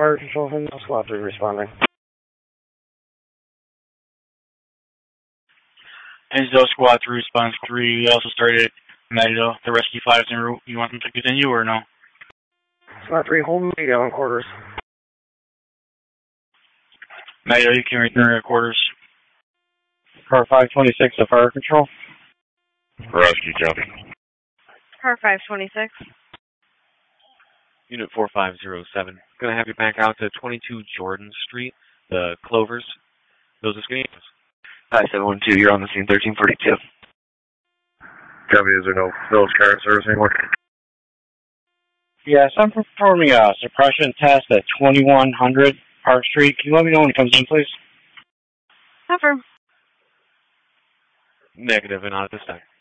Fire Control, and Squad 3 responding. Enzo Squad 3 response 3. We also started Matador. The rescue 5's en route. You want them to continue or no? Squad 3, hold Matador on quarters. Matador, you can return your quarters. Car 526 to Fire Control. Rescue, copy. Car 526. Unit 4507. Gonna have you back out to 22 Jordan Street, the Clovers. Those are skinny. Hi, 712, you're on the scene, 1342. Copy, is there no Phillips car service anymore? Yes, I'm performing a suppression test at 2100 Park Street. Can you let me know when it comes in, please? Confirm. Negative and not at this time.